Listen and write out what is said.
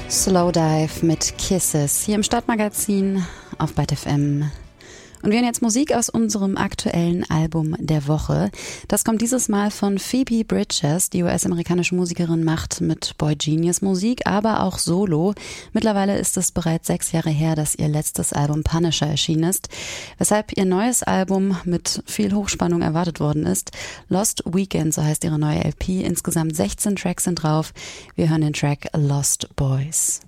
Slowdive mit Kisses hier im Stadtmagazin auf BITE FM. Und wir hören jetzt Musik aus unserem aktuellen Album der Woche. Das kommt dieses Mal von Phoebe Bridgers. Die US-amerikanische Musikerin macht mit Boy Genius Musik, aber auch solo. Mittlerweile ist es bereits 6 Jahre her, dass ihr letztes Album Punisher erschienen ist, weshalb ihr neues Album mit viel Hochspannung erwartet worden ist. Lost Weekend, so heißt ihre neue LP. Insgesamt 16 Tracks sind drauf. Wir hören den Track Lost Boys.